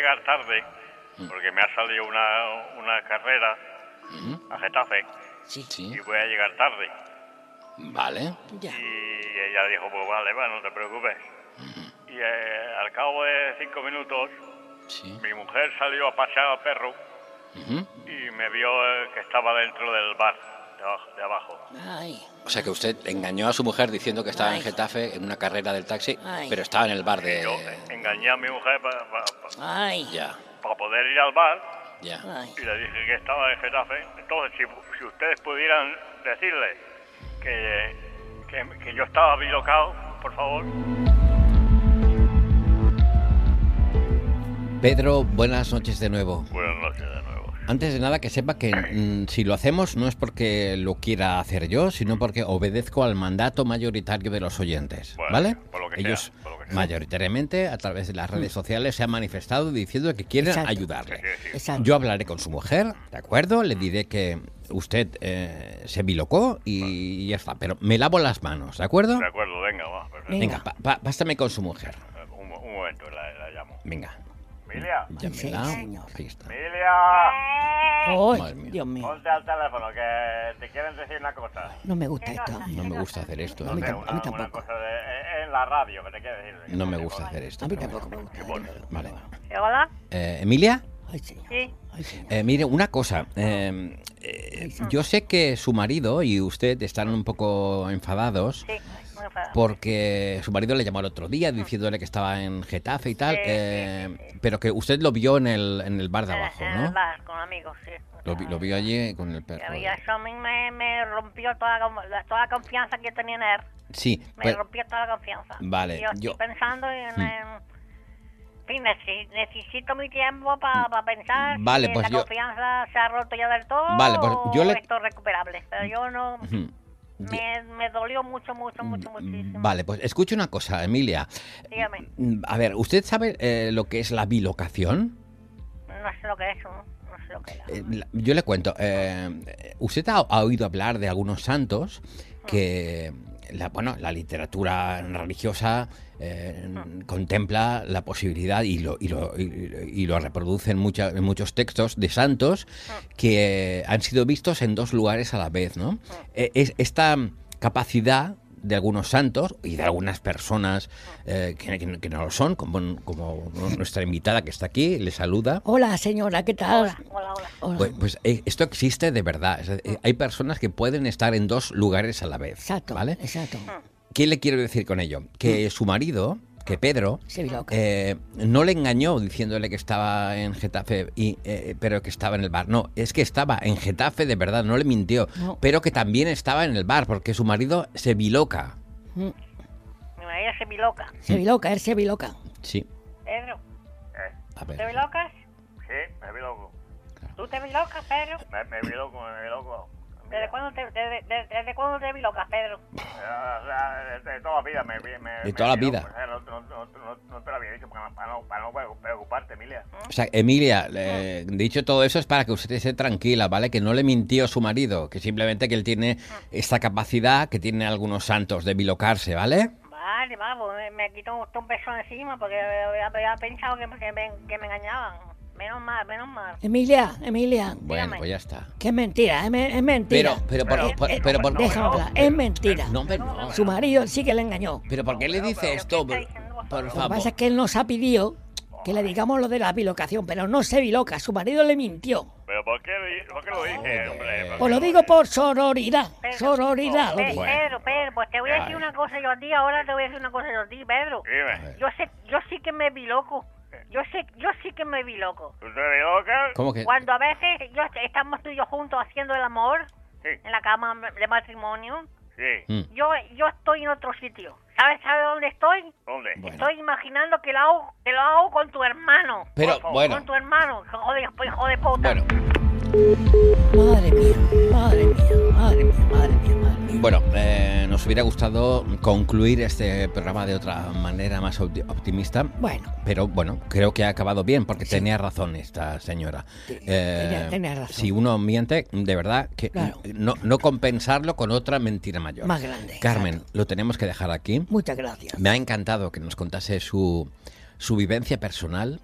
llegar tarde, porque me ha salido una carrera a Getafe, Sí. y voy a llegar tarde. Vale. Ya. Y ella dijo, pues vale, no te preocupes. Y al cabo de 5 minutos, Sí. mi mujer salió a pasear al perro y me vio que estaba dentro del bar, de abajo. Ay. O sea que usted engañó a su mujer diciendo que estaba en Ay. Getafe en una carrera del taxi, Ay. pero estaba en el bar de... Yo engañé a mi mujer Ay. Ya, para poder ir al bar ya. Ay. y le dije que estaba en Getafe. Entonces, si ustedes pudieran decirle que yo estaba bilocado, por favor. Pedro, buenas noches de nuevo. Buenas noches de nuevo. Antes de nada, que sepa que si lo hacemos no es porque lo quiera hacer yo, sino porque obedezco al mandato mayoritario de los oyentes, Bueno, ¿vale? por lo que Ellos sea, por lo que sea. mayoritariamente a través de las redes sociales se han manifestado diciendo que quieren Exacto. ayudarle. Exacto. Yo hablaré con su mujer, ¿de acuerdo? Le diré que usted se bilocó y ya está, pero me lavo las manos, ¿de acuerdo? De acuerdo, venga, va. Perfecto. Venga, pásame con su mujer. Un momento, la llamo. Venga, Emilia, llámela. Sí, señor. Ahí está. Emilia, Ay, Madre mía. Dios mío. ponte al teléfono que te quieren decir una cosa. No me gusta esto. No me gusta hacer esto. A mí ¿eh? tampoco. Una tampoco. cosa en la radio que te quiere decir. No me gusta hacer esto. A mí pero tampoco me bueno. gusta. Vale. Hola, ¿Emilia? Ay, señor. sí, Ay, señor. Mire, una cosa. Yo sé que su marido y usted están un poco enfadados sí, muy enfadada. porque su marido le llamó el otro día diciéndole que estaba en Getafe y tal, Sí, pero que usted lo vio en el bar de abajo, En el ¿no? bar, con amigos, sí. Lo vio allí con el perro. Y eso a mí me rompió toda la confianza que tenía en él. Sí, Me pues, rompió toda la confianza. Vale, Yo estoy yo- pensando en fin, necesito mi tiempo para pensar Vale, si pues la yo- confianza se ha roto ya del todo Vale, pues yo o le- esto es recuperable. Pero yo no... Ujú. Me dolió muchísimo. Vale, pues escuche una cosa, Emilia. Dígame, A ver, ¿usted sabe lo que es la bilocación? no sé lo que es, no sé lo que es. Yo le cuento. ¿Usted ha oído hablar de algunos santos que la literatura religiosa contempla la posibilidad y lo reproduce en muchos textos de santos que han sido vistos en dos lugares a la vez, ¿no? Esta capacidad de algunos santos y de algunas personas que no lo son, como nuestra invitada que está aquí, le saluda. Hola, señora, ¿qué tal? Hola. Hola. Pues esto existe de verdad. Es decir, hay personas que pueden estar en dos lugares a la vez. Exacto, ¿Vale? exacto. ¿Qué le quiero decir con ello? Que su marido, que Pedro, Se biloca. no le engañó diciéndole que estaba en Getafe, pero que estaba en el bar. No, es que estaba en Getafe de verdad, no le mintió. No. Pero que también estaba en el bar, porque su marido se biloca. Mi marido se biloca. Se biloca, él se biloca. Sí, Pedro, a ¿te ver. bilocas? Sí, me vi loco. ¿Tú te bilocas, Pedro? Me vi loco. ¿Desde cuándo te bilocas, Pedro? De toda la vida De toda la vida. No te lo había dicho para no preocuparte, Emilia. O sea, Emilia, dicho todo eso es para que usted esté tranquila, ¿vale? Que no le mintió su marido, que simplemente que él tiene esta capacidad que tienen algunos santos de bilocarse, ¿vale? Vale, vamos, me quitó un peso encima porque había pensado que me engañaban. Menos mal. Emilia, Bueno, Dígame. pues ya está. que es mentira, es mentira. Pero Déjame hablar, es mentira. No, hombre, no. Su marido sí que le engañó. Pero ¿por qué le dice esto? ¿qué está diciendo? Por Lo que favor. pasa es que él nos ha pedido que le digamos lo de la bilocación, pero no se biloca, su marido le mintió. ¿Pero por qué lo dices, hombre? Os lo digo por sororidad, Pedro, sororidad. Lo digo. Pedro, pues te voy a decir una cosa yo a ti, ahora te voy a decir una cosa yo a ti, Pedro. Dime, Yo sí que me biloco. Yo sí que me biloco. ¿tú te vi loca? ¿Cómo que? Cuando a veces estamos tú y yo juntos haciendo el amor Sí, en la cama de matrimonio, sí. yo estoy en otro sitio. ¿Sabes dónde estoy? ¿Dónde? Bueno. Estoy imaginando que lo hago con tu hermano. Pero, bueno. Con tu hermano, hijo de puta. Bueno, Madre mía. bueno, nos hubiera gustado concluir este programa de otra manera más optimista. Bueno, Pero bueno, creo que ha acabado bien porque tenía razón esta señora. tenía razón. Si uno miente, de verdad, que Claro. no compensarlo con otra mentira mayor. más grande. Carmen, exacto. lo tenemos que dejar aquí. Muchas gracias. Me ha encantado que nos contase su vivencia personal